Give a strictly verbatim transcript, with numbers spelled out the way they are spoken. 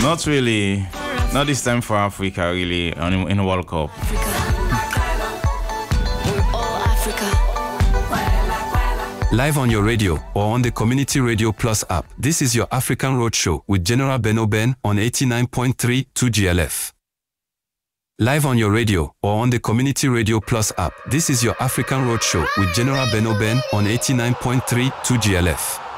Not really. Not this time for Africa, really, in the World Cup. Live on your radio or on the Community Radio Plus app, this is your African Roadshow with General Beno Ben on eighty-nine point three two G L F. Live on your radio or on the Community Radio Plus app, this is your African Roadshow with General Beno Ben on eighty-nine point three two G L F.